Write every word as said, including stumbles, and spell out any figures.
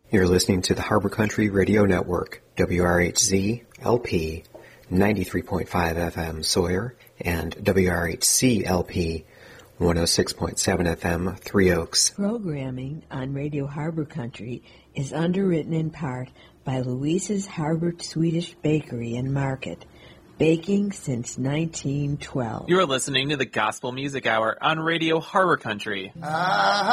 You're listening to the Harbor Country Radio Network, W R H Z L P ninety-three point five F M Sawyer and W R H C L P one oh six point seven F M Three Oaks. Programming on Radio Harbor Country is underwritten in part by Louise's Harbor Swedish Bakery and Market, baking since nineteen twelve. You are listening to the Gospel Music Hour on Radio Harbor Country. Uh-huh.